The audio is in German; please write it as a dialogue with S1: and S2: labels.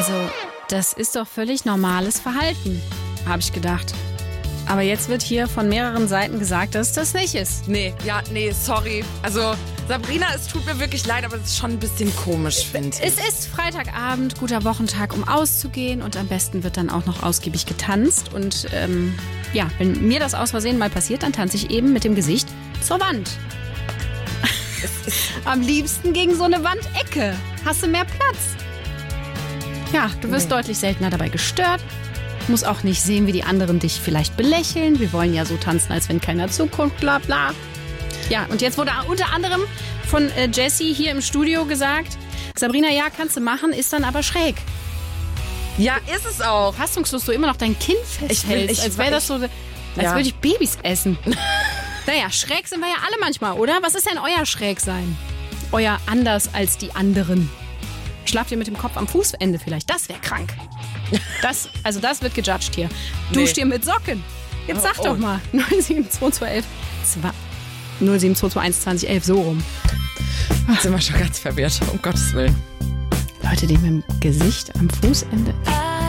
S1: Also, das ist doch völlig normales Verhalten, habe ich gedacht. Aber jetzt wird hier von mehreren Seiten gesagt, dass das nicht ist.
S2: Nee, sorry. Also, Sabrina, es tut mir wirklich leid, aber es ist schon ein bisschen komisch, finde ich.
S1: Es ist Freitagabend, guter Wochentag, um auszugehen. Und am besten wird dann auch noch ausgiebig getanzt. Und wenn mir das aus Versehen mal passiert, dann tanze ich eben mit dem Gesicht zur Wand. Am liebsten gegen so eine Wandecke. Hast du mehr Platz? Ja, du wirst deutlich seltener dabei gestört. Muss auch nicht sehen, wie die anderen dich vielleicht belächeln. Wir wollen ja so tanzen, als wenn keiner zuguckt, bla bla. Ja, und jetzt wurde unter anderem von Jessie hier im Studio gesagt, Sabrina, ja, kannst du machen, ist dann aber schräg.
S2: Ja, ist es auch.
S1: Fassungslos du immer noch dein Kinn festhältst, als wäre das so, als würde ich Babys essen. Naja, schräg sind wir ja alle manchmal, oder? Was ist denn euer Schrägsein? Euer anders als die anderen? Schlaft ihr mit dem Kopf am Fußende vielleicht? Das wäre krank. Das wird gejudged hier. Duscht ihr mit Socken? Jetzt sag doch mal. 07221 2011, so rum.
S2: Jetzt sind wir schon ganz verwirrt, um Gottes Willen.
S1: Leute, die mit dem Gesicht am Fußende...